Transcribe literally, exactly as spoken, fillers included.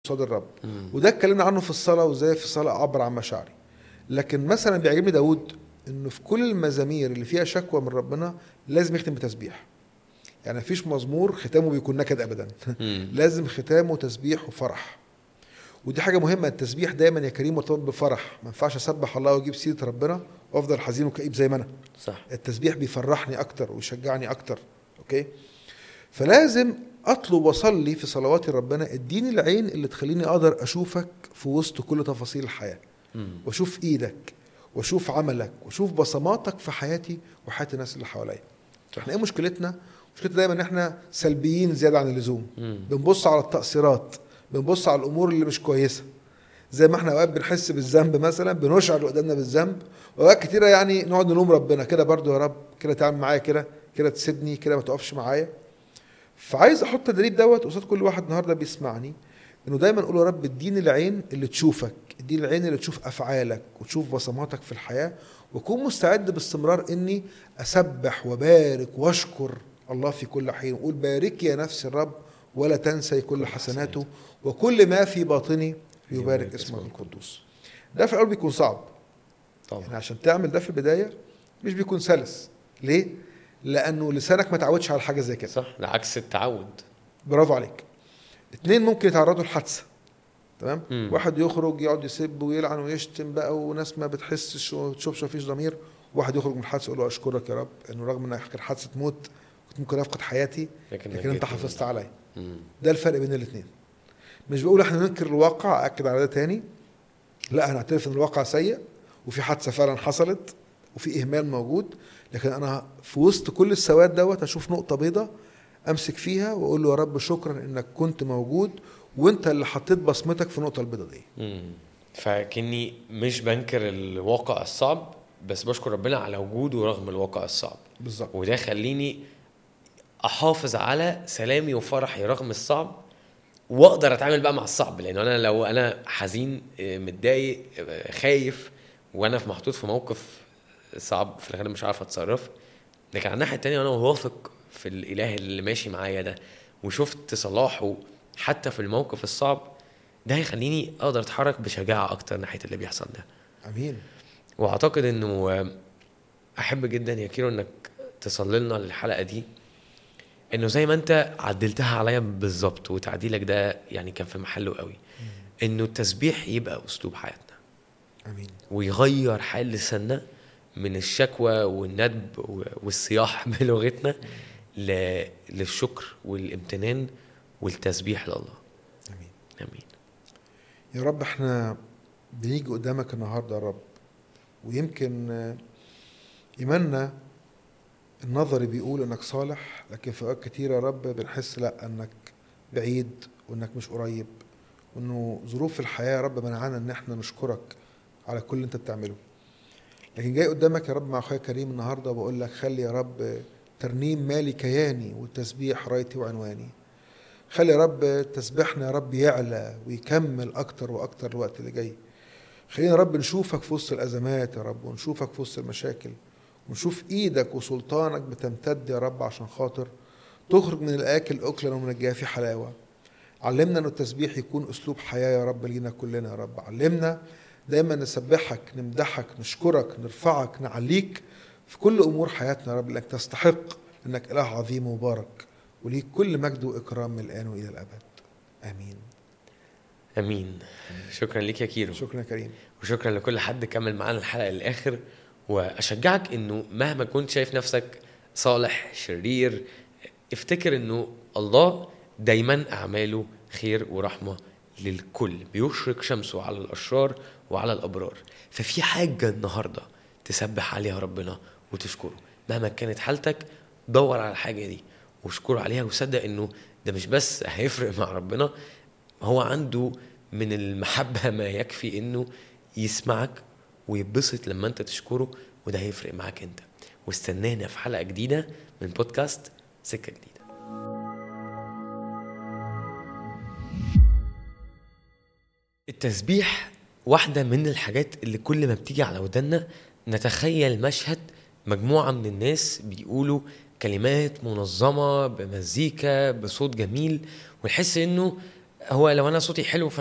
قصاد الرب. وده اتكلمنا عنه في الصلاة وازاي في الصلاة اعبر عن مشاعري. لكن مثلا بيعجبني داود انه في كل المزامير اللي فيها شكوى من ربنا لازم يختم بتسبيح. يعني مفيش مزمور ختامه بيكون نكد ابدا لازم ختامه تسبيح وفرح. ودي حاجة مهمة، التسبيح دايما يا كريم مرتبط بفرح. ما ينفعش اسبح الله واجيب سيرة ربنا وافضل حزين وكئيب زي ما انا. صح. التسبيح بيفرحني اكتر ويشجعني اكتر. اوكي، فلازم اطلب واصلي في صلواتي ربنا اديني العين اللي تخليني اقدر اشوفك في وسط كل تفاصيل الحياة، واشوف ايدك واشوف عملك واشوف بصماتك في حياتي وحياة الناس اللي حواليا. احنا ايه مشكلتنا؟ مشكلتنا دايما ان احنا سلبيين زيادة عن اللزوم. بنبص على التقصيرات، بنبص على الامور اللي مش كويسة. زي ما احنا اوقات بنحس بالذنب مثلا بنشعر اللي قدامنا بالذنب، واوقات كتيرة يعني نقعد نلوم ربنا كده برضو، يا رب كده تعمل معايا كده، كده تسيبني كده، ما تقفش معايا. فعايز احط تدريب دوت قصاد كل واحد النهارده بيسمعني، انه دايما اقول يا رب اديني العين اللي تشوفك، اديني العين اللي تشوف افعالك وتشوف بصماتك في الحياه، واكون مستعد باستمرار اني اسبح وبارك واشكر الله في كل حين، واقول بارك يا نفس الرب ولا تنسي كل حسناته وكل ما في باطني يبارك اسمه القدوس. ده في الاول بيكون صعب طبعا، يعني عشان تعمل ده في البدايه مش بيكون سلس. ليه؟ لانه لسانك ما تعودش على حاجه زي كده. صح، العكس التعود. برافو عليك. اتنين ممكن يتعرضوا لحادثه، تمام؟ مم. واحد يخرج يقعد يسب ويلعن ويشتم بقى وناس ما بتحسش وتشوفش مفيش ضمير، واحد يخرج من الحادثه يقول له اشكرك يا رب انه رغم ان كانت حادثه موت كنت ممكن افقد حياتي لكن, لكن انت حافظت عليا. ده الفرق بين الاثنين. مش بقول احنا ننكر الواقع، اكد على ده تاني، لا هنعترف ان الواقع سيء وفي حادثه فعلا حصلت وفي اهمال موجود، لكن انا في وسط كل السواد دوت اشوف نقطه بيضاء امسك فيها واقول له يا رب شكرا انك كنت موجود وانت اللي حطيت بصمتك في النقطه البيضاء دي. امم فكني مش بنكر الواقع الصعب، بس بشكر ربنا على وجوده رغم الواقع الصعب. بالظبط. وده خليني احافظ على سلامي وفرحي رغم الصعب، واقدر اتعامل بقى مع الصعب. لان انا لو انا حزين متضايق خايف وانا في محطوط في موقف صعب في الغالب مش عارف اتصرف. لكن على الناحيه التانية انا واثق في الاله اللي ماشي معايا ده وشفت صلاحه حتى في الموقف الصعب ده، هيخليني اقدر اتحرك بشجاعه اكتر ناحيه اللي بيحصل ده. امين. واعتقد انه احب جدا يا كيرو انك تصلي لنا الحلقه دي، انه زي ما انت عدلتها عليا بالظبط، وتعديلك ده يعني كان في محله قوي، انه التسبيح يبقى اسلوب حياتنا. امين. ويغير حال لساننا من الشكوى والندب والصياح بلغتنا للشكر والامتنان والتسبيح لله. امين. امين يا رب. احنا بنيجي قدامك النهارده يا رب، ويمكن ايماننا النظري بيقول انك صالح، لكن في اوقات كتيره يا رب بنحس لا انك بعيد وانك مش قريب، وانه ظروف الحياه يا رب منعنا ان احنا نشكرك على كل اللي انت بتعمله. لكن جاي قدامك يا رب مع اخويا كريم النهارده وبقول لك خلي يا رب ترنيم مالي كياني والتسبيح رايتي وعنواني. خلي يا رب تسبيحنا يا رب يعلى ويكمل اكتر واكتر الوقت اللي جاي. خلينا يا رب نشوفك في وسط الازمات يا رب، ونشوفك في وسط المشاكل، ونشوف ايدك وسلطانك بتمتد يا رب عشان خاطر تخرج من الاكل اكلا ومن الجافي حلاوه. علمنا ان التسبيح يكون اسلوب حياه يا رب لينا كلنا يا رب. علمنا دايما نسبحك، نمدحك، نشكرك، نرفعك، نعليك في كل امور حياتنا يا رب، لانك تستحق، انك اله عظيم ومبارك وليك كل مجد واكرام من الان والى الابد. امين. امين. شكرا لك يا كيرو. شكرا يا كريم. وشكرا لكل حد كمل معانا الحلقه للاخر. واشجعك انه مهما كنت شايف نفسك صالح شرير، افتكر انه الله دايما اعماله خير ورحمه للكل، بيشرق شمسه على الاشرار وعلى الابرار. ففي حاجه النهارده تسبح عليها ربنا وتشكره مهما كانت حالتك. دور على الحاجه دي واشكره عليها، وصدق انه ده مش بس هيفرق مع ربنا، هو عنده من المحبه ما يكفي انه يسمعك ويبسط لما انت تشكره، وده هيفرق معاك انت. واستنانا في حلقه جديده من بودكاست سكه جديده. التسبيح واحدة من الحاجات اللي كل ما بتيجي على ودنا نتخيل مشهد مجموعة من الناس بيقولوا كلمات منظمة بمزيكا بصوت جميل، ونحس انه هو لو انا صوتي حلو